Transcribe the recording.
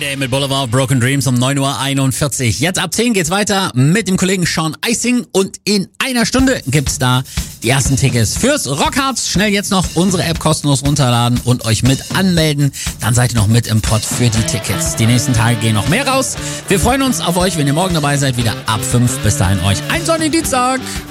Friday mit Boulevard Broken Dreams um 9:41 Uhr. Jetzt ab 10 geht's weiter mit dem Kollegen Sean Icing und in einer Stunde gibt's da die ersten Tickets fürs Rockharz. Schnell jetzt noch unsere App kostenlos runterladen und euch mit anmelden. Dann seid ihr noch mit im Pott für die Tickets. Die nächsten Tage gehen noch mehr raus. Wir freuen uns auf euch, wenn ihr morgen dabei seid, wieder ab 5. Bis dahin euch einen sonnigen Dienstag.